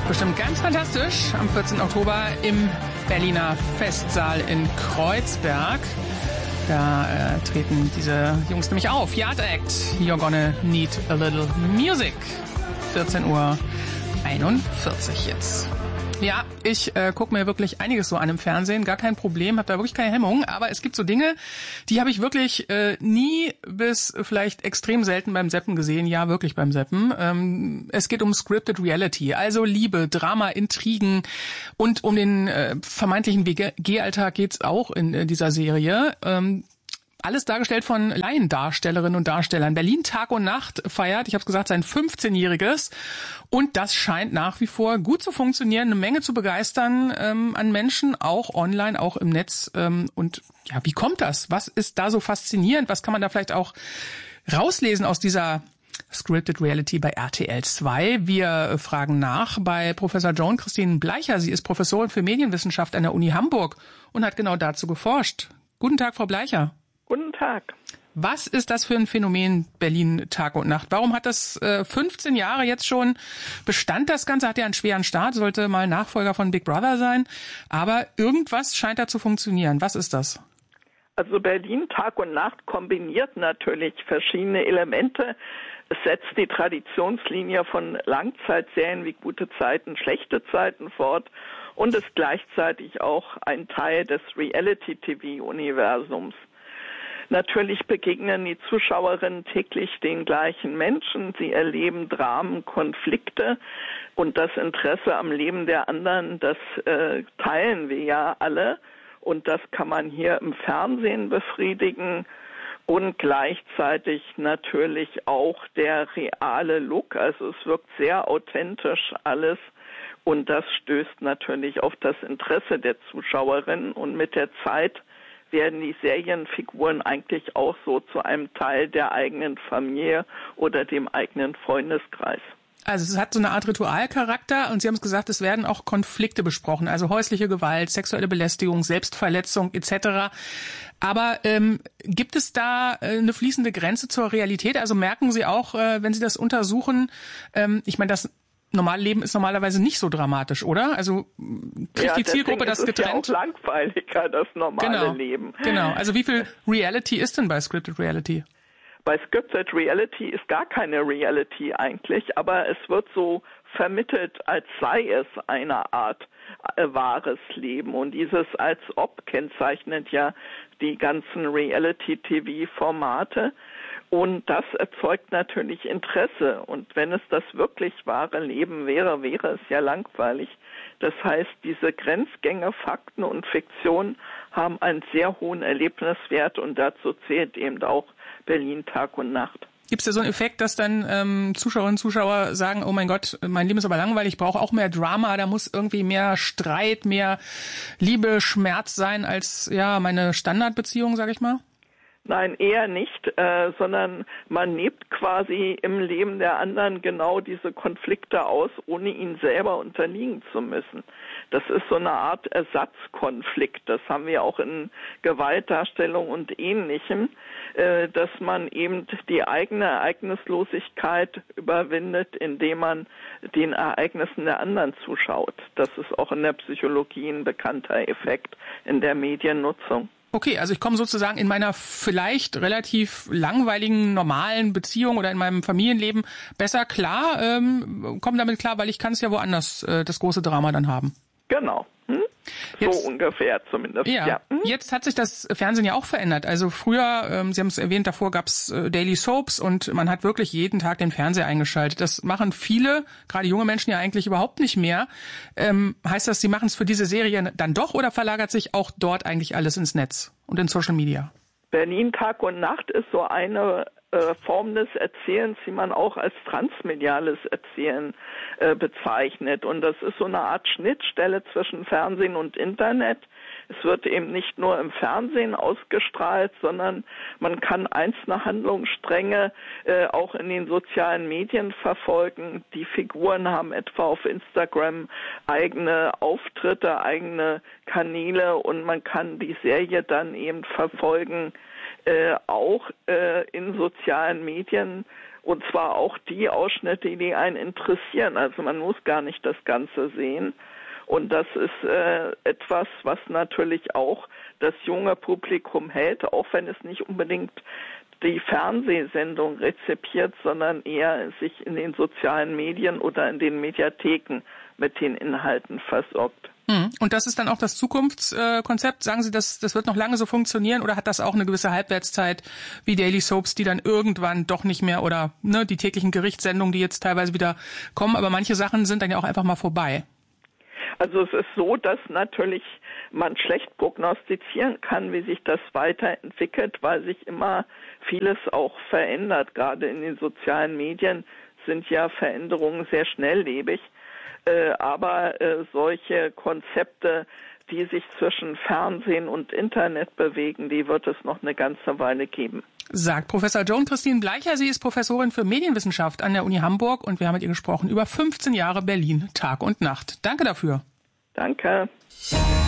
Bestimmt ganz fantastisch am 14. Oktober im Berliner Festsaal in Kreuzberg. Da treten diese Jungs nämlich auf. Yard Act, You're Gonna Need a Little Music. 14:41 Uhr jetzt. Ja, ich gucke mir wirklich einiges so an im Fernsehen, gar kein Problem, habe da wirklich keine Hemmung, aber es gibt so Dinge, die habe ich wirklich nie bis vielleicht extrem selten beim Zappen gesehen, ja wirklich beim Zappen. Es geht um Scripted Reality, also Liebe, Drama, Intrigen und um den vermeintlichen WG-Alltag geht's auch in dieser Serie. Alles dargestellt von Laiendarstellerinnen und Darstellern. Berlin Tag und Nacht feiert, ich habe es gesagt, sein 15-jähriges. Und das scheint nach wie vor gut zu funktionieren, eine Menge zu begeistern an Menschen, auch online, auch im Netz. Und ja, wie kommt das? Was ist da so faszinierend? Was kann man da vielleicht auch rauslesen aus dieser Scripted Reality bei RTL 2? Wir fragen nach bei Professor Joan Christine Bleicher. Sie ist Professorin für Medienwissenschaft an der Uni Hamburg und hat genau dazu geforscht. Guten Tag, Frau Bleicher. Guten Tag. Was ist das für ein Phänomen Berlin Tag und Nacht? Warum hat das 15 Jahre jetzt schon Bestand? Das Ganze hat ja einen schweren Start, sollte mal Nachfolger von Big Brother sein. Aber irgendwas scheint da zu funktionieren. Was ist das? Also Berlin Tag und Nacht kombiniert natürlich verschiedene Elemente. Es setzt die Traditionslinie von Langzeitserien wie Gute Zeiten, Schlechte Zeiten fort und ist gleichzeitig auch ein Teil des Reality-TV-Universums. Natürlich begegnen die Zuschauerinnen täglich den gleichen Menschen. Sie erleben Dramen, Konflikte und das Interesse am Leben der anderen, das teilen wir ja alle. Und das kann man hier im Fernsehen befriedigen und gleichzeitig natürlich auch der reale Look. Also es wirkt sehr authentisch alles und das stößt natürlich auf das Interesse der Zuschauerinnen und mit der Zeit werden die Serienfiguren eigentlich auch so zu einem Teil der eigenen Familie oder dem eigenen Freundeskreis. Also es hat so eine Art Ritualcharakter und Sie haben es gesagt, es werden auch Konflikte besprochen, also häusliche Gewalt, sexuelle Belästigung, Selbstverletzung etc. Aber gibt es da eine fließende Grenze zur Realität? Also merken Sie auch, wenn Sie das untersuchen, ich meine, das normale Leben ist normalerweise nicht so dramatisch, oder? Also kriegt die Zielgruppe das getrennt? Ist ja auch langweiliger, das normale Leben. Genau. Also wie viel Reality ist denn bei Scripted Reality? Bei Scripted Reality ist gar keine Reality eigentlich, aber es wird so vermittelt, als sei es eine Art wahres Leben. Und dieses als ob kennzeichnet ja die ganzen Reality-TV-Formate. Und das erzeugt natürlich Interesse. Und wenn es das wirklich wahre Leben wäre, wäre es ja langweilig. Das heißt, diese Grenzgänge, Fakten und Fiktion haben einen sehr hohen Erlebniswert und dazu zählt eben auch Berlin Tag und Nacht. Gibt es da so einen Effekt, dass dann Zuschauerinnen und Zuschauer sagen, oh mein Gott, mein Leben ist aber langweilig, ich brauche auch mehr Drama, da muss irgendwie mehr Streit, mehr Liebe, Schmerz sein als ja meine Standardbeziehung, sag ich mal? Nein, eher nicht, sondern man lebt quasi im Leben der anderen genau diese Konflikte aus, ohne ihnen selber unterliegen zu müssen. Das ist so eine Art Ersatzkonflikt. Das haben wir auch in Gewaltdarstellung und Ähnlichem, dass man eben die eigene Ereignislosigkeit überwindet, indem man den Ereignissen der anderen zuschaut. Das ist auch in der Psychologie ein bekannter Effekt in der Mediennutzung. Okay, also ich komme sozusagen in meiner vielleicht relativ langweiligen, normalen Beziehung oder in meinem Familienleben besser klar, komme damit klar, weil ich kann es ja woanders das große Drama dann haben. Genau. Jetzt, so ungefähr zumindest. Ja. Jetzt hat sich das Fernsehen ja auch verändert. Also früher, Sie haben es erwähnt, davor gab's Daily Soaps und man hat wirklich jeden Tag den Fernseher eingeschaltet. Das machen viele, gerade junge Menschen ja eigentlich überhaupt nicht mehr. Heißt das, Sie machen es für diese Serie dann doch oder verlagert sich auch dort eigentlich alles ins Netz und in Social Media? Berlin Tag und Nacht ist so eine Form des Erzählens, die man auch als transmediales Erzählen bezeichnet. Und das ist so eine Art Schnittstelle zwischen Fernsehen und Internet. Es wird eben nicht nur im Fernsehen ausgestrahlt, sondern man kann einzelne Handlungsstränge auch in den sozialen Medien verfolgen. Die Figuren haben etwa auf Instagram eigene Auftritte, eigene Kanäle und man kann die Serie dann eben verfolgen, auch in sozialen Medien Und zwar auch die Ausschnitte, die einen interessieren. Also man muss gar nicht das Ganze sehen. Und das ist etwas, was natürlich auch das junge Publikum hält, auch wenn es nicht unbedingt die Fernsehsendung rezipiert, sondern eher sich in den sozialen Medien oder in den Mediatheken mit den Inhalten versorgt. Und das ist dann auch das Zukunftskonzept? Sagen Sie, das wird noch lange so funktionieren oder hat das auch eine gewisse Halbwertszeit wie Daily Soaps, die dann irgendwann doch nicht mehr oder die täglichen Gerichtssendungen, die jetzt teilweise wieder kommen, aber manche Sachen sind dann ja auch einfach mal vorbei? Also es ist so, dass natürlich man schlecht prognostizieren kann, wie sich das weiterentwickelt, weil sich immer vieles auch verändert. Gerade in den sozialen Medien sind ja Veränderungen sehr schnelllebig. Aber solche Konzepte, die sich zwischen Fernsehen und Internet bewegen, die wird es noch eine ganze Weile geben. Sagt Professor Joan Christine Bleicher. Sie ist Professorin für Medienwissenschaft an der Uni Hamburg und wir haben mit ihr gesprochen über 15 Jahre Berlin, Tag und Nacht. Danke dafür. Danke.